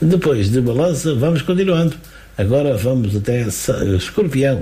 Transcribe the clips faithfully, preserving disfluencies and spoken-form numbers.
Depois de Balança, vamos continuando. Agora vamos até Escorpião.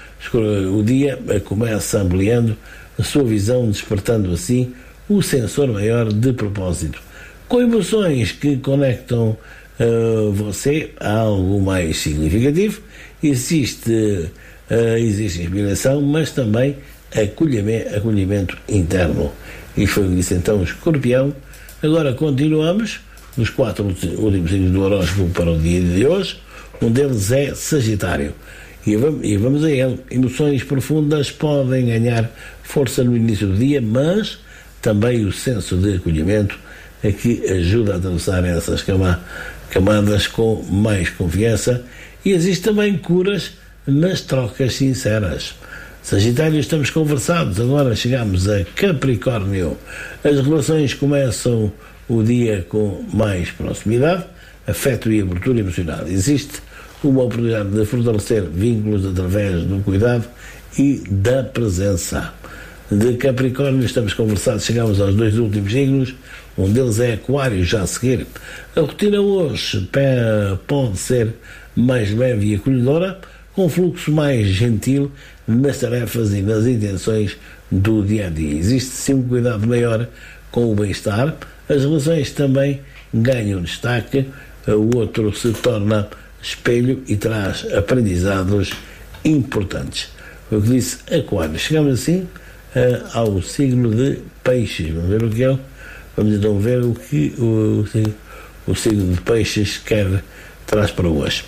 O dia começa ampliando a sua visão, despertando assim o sensor maior de propósito. Com emoções que conectam uh, você a algo mais significativo, existe, uh, existe inspiração, mas também acolhimento, acolhimento interno. E foi o que disse então o Escorpião. Agora continuamos nos quatro últimos signos do horóscopo para o dia de hoje. Um deles é Sagitário. E vamos, e vamos a ele. Emoções profundas podem ganhar força no início do dia, mas também o senso de acolhimento é que ajuda a atravessar essas cama, camadas com mais confiança. E existem também curas nas trocas sinceras. Sagitário, estamos conversados. Agora chegamos a Capricórnio. As relações começam o dia com mais proximidade, afeto e abertura emocional. Existe uma oportunidade de fortalecer vínculos através do cuidado e da presença. De Capricórnio estamos conversados, chegamos aos dois últimos signos. Um deles é Aquário, já a seguir. A rotina hoje pode ser mais leve e acolhedora, com fluxo mais gentil nas tarefas e nas intenções do dia a dia. Existe sim um cuidado maior com o bem-estar. As relações também ganham destaque. O outro se torna espelho e traz aprendizados importantes. O que disse Aquário. Chegamos assim uh, ao signo de Peixes. Vamos ver o que é. Vamos então ver o que o, o signo de Peixes quer traz para hoje.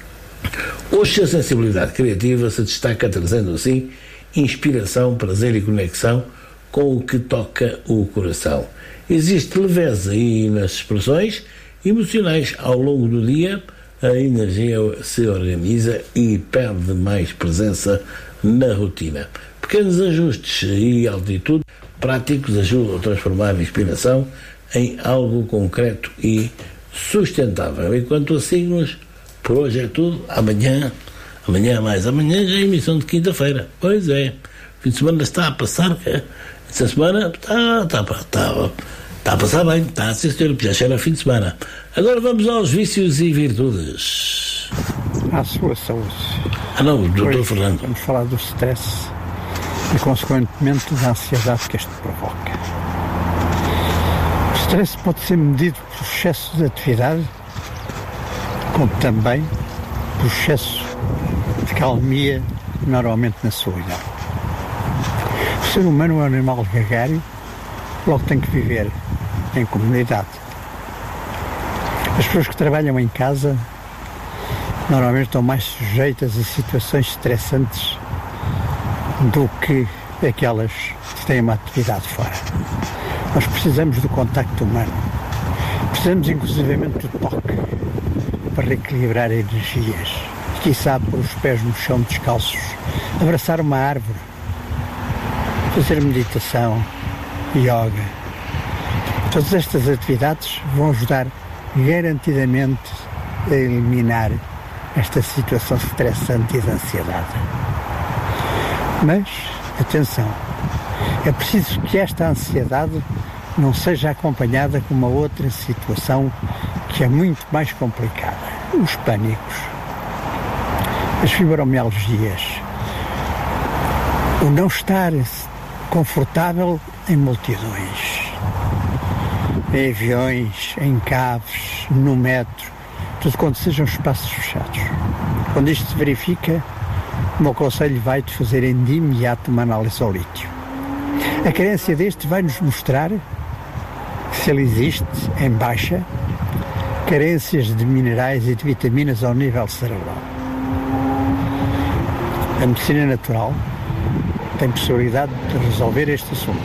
Hoje a sensibilidade criativa se destaca, trazendo assim inspiração, prazer e conexão com o que toca o coração. Existe leveza aí nas expressões emocionais. Ao longo do dia a energia se organiza e perde mais presença na rotina. Pequenos ajustes e altitude práticos ajudam a transformar a inspiração em algo concreto e sustentável. Enquanto a signos, por hoje é tudo. Amanhã, amanhã mais amanhã já é emissão de quinta-feira. Pois é, o fim de semana está a passar. Esta semana está, está, está, está a passar bem, está a assistir, já chega fim de semana. Agora vamos aos vícios e virtudes. À sua saúde. Ah não, doutor Fernando. Vamos falar do stress e, consequentemente, da ansiedade que este provoca. O stress pode ser medido por excesso de atividade, como também por excesso de calmia, normalmente na solidão. O ser humano é um animal gregário, logo tem que viver em comunidade. As pessoas que trabalham em casa normalmente estão mais sujeitas a situações estressantes do que aquelas que têm uma atividade fora. Nós precisamos do contacto humano, precisamos inclusivamente do toque para reequilibrar energias, e quiçá pôr os pés no chão descalços, abraçar uma árvore, fazer meditação, yoga. Todas estas atividades vão ajudar garantidamente a eliminar esta situação estressante e de ansiedade. Mas, atenção, é preciso que esta ansiedade não seja acompanhada com uma outra situação que é muito mais complicada. Os pânicos, as fibromialgias, o não estar confortável em multidões, em aviões, em caves, no metro, tudo quando sejam espaços fechados. Quando isto se verifica, o meu conselho vai-te fazer de imediato uma análise ao lítio. A carência deste vai nos mostrar, se ele existe, em baixa, carências de minerais e de vitaminas ao nível cerebral. A medicina natural tem possibilidade de resolver este assunto.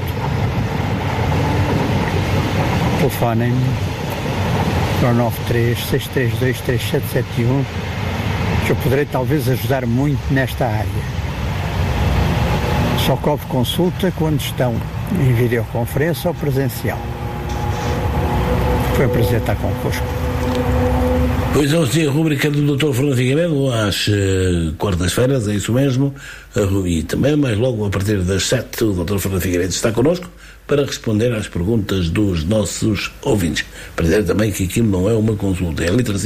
Telefonem-me para o nove três seis três dois três sete sete um, que eu poderei talvez ajudar muito nesta área. Só cobre consulta quando estão em videoconferência ou presencial. Foi um prazer estar convosco. Pois é, sim, a rubrica do doutor Fernando Figueiredo às uh, quartas-feiras, é isso mesmo, uh, e também mais logo a partir das sete o doutor Fernando Figueiredo está connosco para responder às perguntas dos nossos ouvintes. Para dizer também que aquilo não é uma consulta, é a literacia.